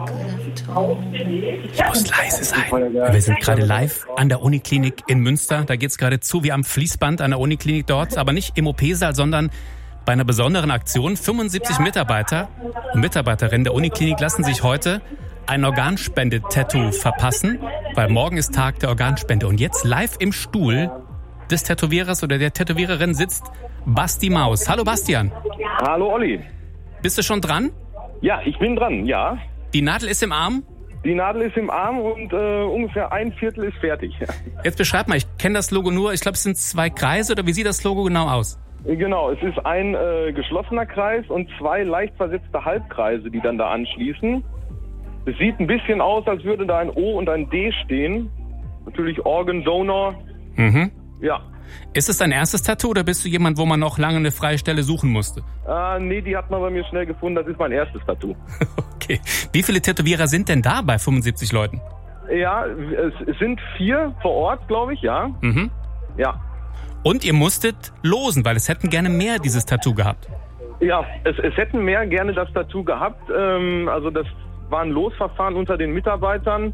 Ich muss leise sein. Wir sind gerade live an der Uniklinik in Münster. Da geht's gerade zu wie am Fließband an der Uniklinik dort. Aber nicht im OP-Saal, sondern bei einer besonderen Aktion. 75 Mitarbeiter und Mitarbeiterinnen der Uniklinik lassen sich heute ein Organspende-Tattoo verpassen, weil morgen ist Tag der Organspende. Und jetzt live im Stuhl des Tätowierers oder der Tätowiererin sitzt Basti Maus. Hallo Bastian. Hallo Olli. Bist du schon dran? Ja, ich bin dran, ja. Die Nadel ist im Arm? Die Nadel ist im Arm und ungefähr 1/4 ist fertig. Jetzt beschreib mal, ich kenne das Logo nur, ich glaube es sind 2 Kreise, oder wie sieht das Logo genau aus? Genau, es ist ein geschlossener Kreis und 2 leicht versetzte Halbkreise, die dann da anschließen. Es sieht ein bisschen aus, als würde da ein O und ein D stehen. Natürlich Organ Donor. Mhm. Ja. Ist es dein erstes Tattoo oder bist du jemand, wo man noch lange eine freie Stelle suchen musste? Nee, die hat man bei mir schnell gefunden. Das ist mein erstes Tattoo. Okay. Wie viele Tätowierer sind denn da bei 75 Leuten? Ja, es sind 4 vor Ort, glaube ich, ja. Mhm. Ja. Und ihr musstet losen, weil es hätten gerne mehr dieses Tattoo gehabt. Ja, es hätten mehr gerne das Tattoo gehabt. Also das war ein Losverfahren unter den Mitarbeitern.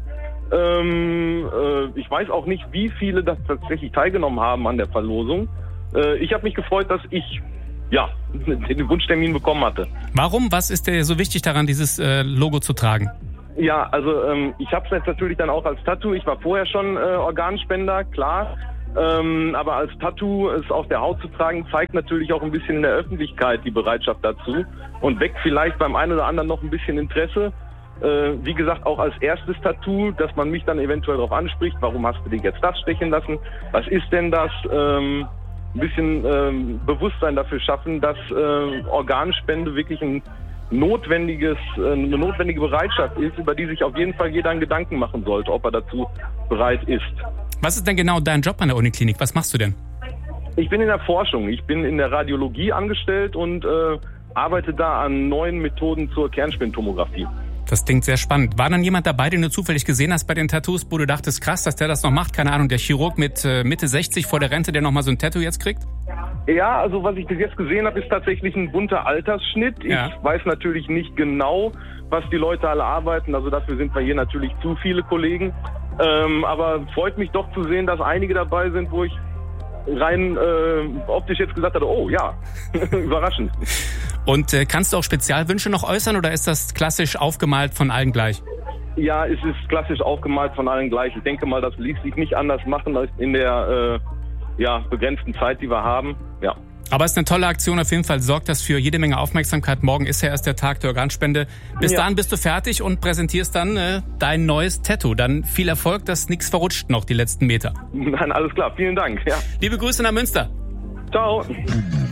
Ich weiß auch nicht, wie viele das tatsächlich teilgenommen haben an der Verlosung. Ich habe mich gefreut, dass ich den Wunschtermin bekommen hatte. Warum? Was ist dir so wichtig daran, dieses Logo zu tragen? Ja, also ich habe es jetzt natürlich dann auch als Tattoo. Ich war vorher schon Organspender, klar. Aber als Tattoo es auf der Haut zu tragen, zeigt natürlich auch ein bisschen in der Öffentlichkeit die Bereitschaft dazu und weckt vielleicht beim einen oder anderen noch ein bisschen Interesse. Wie gesagt, auch als erstes Tattoo, dass man mich dann eventuell darauf anspricht, warum hast du dir jetzt das stechen lassen? Was ist denn das? Ein bisschen Bewusstsein dafür schaffen, dass Organspende wirklich eine notwendige Bereitschaft ist, über die sich auf jeden Fall jeder einen Gedanken machen sollte, ob er dazu bereit ist. Was ist denn genau dein Job an der Uniklinik? Was machst du denn? Ich bin in der Forschung. Ich bin in der Radiologie angestellt und arbeite da an neuen Methoden zur Kernspintomographie. Das klingt sehr spannend. War dann jemand dabei, den du zufällig gesehen hast bei den Tattoos, wo du dachtest, krass, dass der das noch macht? Keine Ahnung, der Chirurg mit Mitte 60 vor der Rente, der nochmal so ein Tattoo jetzt kriegt? Ja, also was ich bis jetzt gesehen habe, ist tatsächlich ein bunter Altersschnitt. Ja. Ich weiß natürlich nicht genau, was die Leute alle arbeiten. Also dafür sind wir hier natürlich zu viele Kollegen. Aber freut mich doch zu sehen, dass einige dabei sind, wo ich rein optisch jetzt gesagt hatte, oh ja, überraschend. Und kannst du auch Spezialwünsche noch äußern oder ist das klassisch aufgemalt von allen gleich? Ja, es ist klassisch aufgemalt von allen gleich. Ich denke mal, das ließ sich nicht anders machen als in der begrenzten Zeit, die wir haben. Ja. Aber es ist eine tolle Aktion. Auf jeden Fall sorgt das für jede Menge Aufmerksamkeit. Morgen ist ja erst der Tag der Organspende. Bis dahin bist du fertig und präsentierst dann dein neues Tattoo. Dann viel Erfolg, dass nichts verrutscht noch die letzten Meter. Nein, alles klar. Vielen Dank. Ja. Liebe Grüße nach Münster. Ciao.